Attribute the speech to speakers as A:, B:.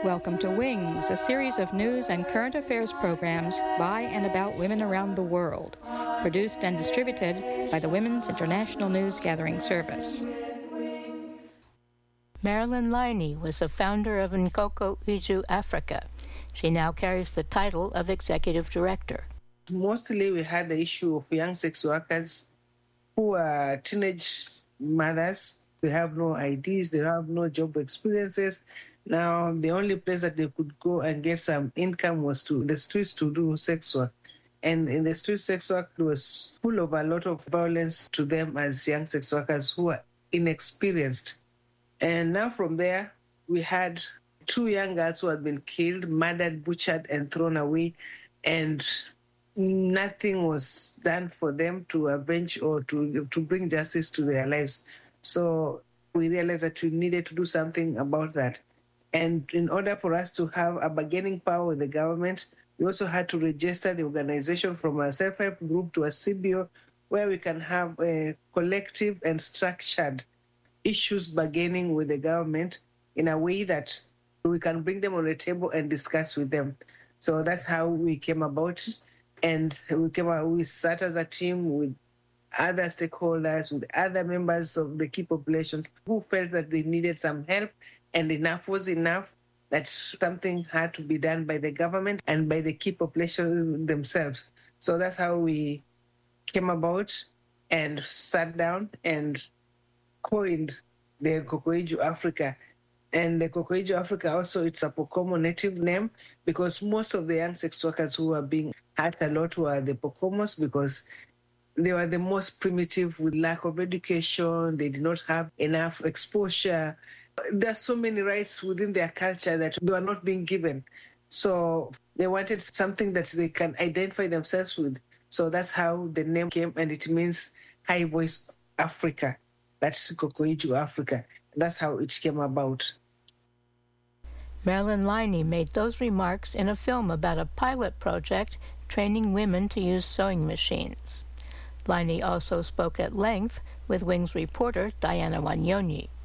A: Welcome to Wings, a series of news and current affairs programs by and about women around the world, produced and distributed by the Women's International News Gathering Service.
B: Marilyn Liney was the founder of Nkoko Iju Africa. She now carries the title of Executive Director.
C: Mostly we had the issue of young sex workers who are teenage mothers. They have no IDs, they have no job experiences. Now, the only place that they could go and get some income was to the streets to do sex work. And in the street sex work, it was full of a lot of violence to them as young sex workers who are inexperienced. And now from there, we had 2 young girls who had been killed, murdered, butchered, and thrown away. And nothing was done for them to avenge or to bring justice to their lives. So we realized that we needed to do something about that. And in order for us to have a bargaining power with the government, we also had to register the organization from a self-help group to a CBO, where we can have a collective and structured issues bargaining with the government in a way that we can bring them on the table and discuss with them. So that's how we came about. And we sat as a team with other stakeholders, with other members of the key population who felt that they needed some help, and enough was enough, that something had to be done by the government and by the key population themselves. So that's how we came about and sat down and coined the Nkoko Iju Africa. And the Nkoko Iju Africa also, it's a Pokomo native name, because most of the young sex workers who are being hurt a lot were the Pokomos, because they were the most primitive with lack of education. They did not have enough exposure. There are so many rights within their culture that they were not being given. So they wanted something that they can identify themselves with. So that's how the name came, and it means High Voice Africa. That's Nkoko Iju Africa. That's how it came about.
B: Marilyn Liney made those remarks in a film about a pilot project training women to use sewing machines. Liney also spoke at length with Wings reporter Diana Wanyonyi.